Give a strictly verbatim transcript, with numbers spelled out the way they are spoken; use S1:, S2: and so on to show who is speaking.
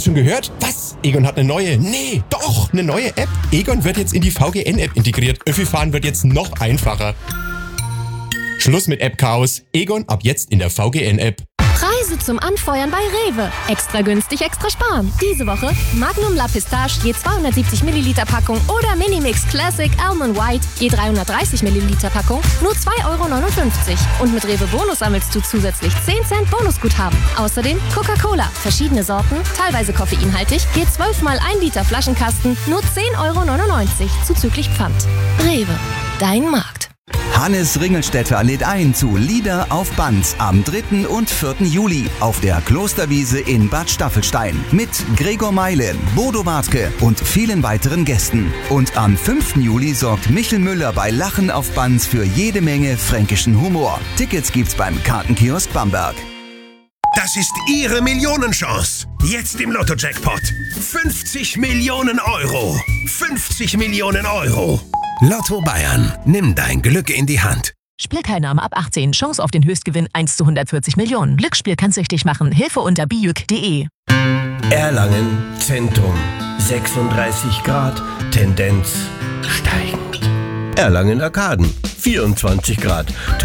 S1: schon gehört? Was? Egon hat eine neue? Nee, doch, eine neue App. Egon wird jetzt in die V G N-App integriert. Öffi-Fahren wird jetzt noch einfacher. Schluss mit App-Chaos. Egon ab jetzt in der V G N-App.
S2: Preise zum Anfeuern bei Rewe. Extra günstig, extra sparen. Diese Woche Magnum La Pistache je zweihundertsiebzig Milliliter Packung oder Minimix Classic Almond White je dreihundertdreißig Milliliter Packung nur zwei Euro neunundfünfzig. Und mit Rewe Bonus sammelst du zusätzlich zehn Cent Bonusguthaben. Außerdem Coca-Cola, verschiedene Sorten, teilweise koffeinhaltig, je zwölf mal ein Liter Flaschenkasten, nur zehn Euro neunundneunzig zuzüglich Pfand. Rewe, dein Markt.
S3: Hannes Ringelstädter lädt ein zu Lieder auf Band am dritten und vierten Juli auf der Klosterwiese in Bad Staffelstein mit Gregor Meilen, Bodo Wartke und vielen weiteren Gästen. Und am fünften Juli sorgt Michel Müller bei Lachen auf Band für jede Menge fränkischen Humor. Tickets gibt's beim Kartenkiosk Bamberg.
S4: Das ist Ihre Millionenchance. Jetzt im Lotto-Jackpot. fünfzig Millionen Euro. fünfzig Millionen Euro. Lotto Bayern. Nimm dein Glück in die Hand.
S5: Spielteilnahme ab achtzehn. Chance auf den Höchstgewinn eins zu hundertvierzig Millionen. Glücksspiel kann süchtig machen. Hilfe unter bijuk punkt de.
S4: Erlangen Zentrum. sechsunddreißig Grad. Tendenz steigend. Erlangen Arkaden. vierundzwanzig Grad.